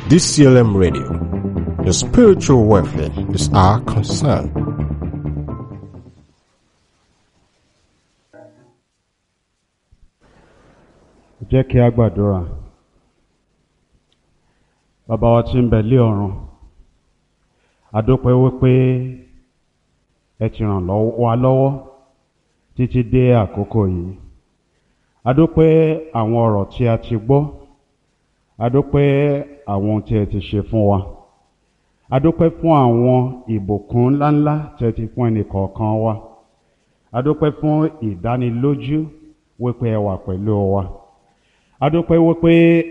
DCLM Radio. Your spiritual welfare is our concern. Jẹ́ kí a gbàdúrà. Bàbá wa tí ń bẹ lé ọ̀run, a dúpẹ́ wípé ẹ ti ràn wá lọ́wọ́ títí dé àkókò yìí. A dúpẹ́ àwọn ọ̀rọ̀ tí a ti gbọ́. A dúpẹ́ àwọn ohun tí ẹ ti ṣe fún wa. A dúpẹ́ fún àwọn ìbùkún ńláńlá tí ẹ ti fún ẹnìkọ̀ọ̀kan wa. A dúpẹ́ fún ìdánilójú wípé ẹ wà pẹ̀lú wa. A dúpẹ́ wípé